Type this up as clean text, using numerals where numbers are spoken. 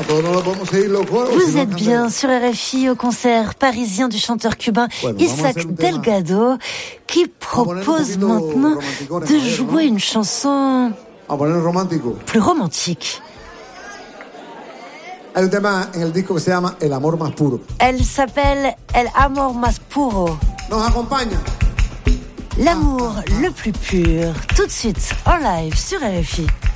Vous êtes bien sur RFI au concert parisien du chanteur cubain Isaac Delgado qui propose maintenant de jouer une chanson plus romantique. Elle s'appelle El Amor Más Puro. L'amour le plus pur. Tout de suite en live sur RFI.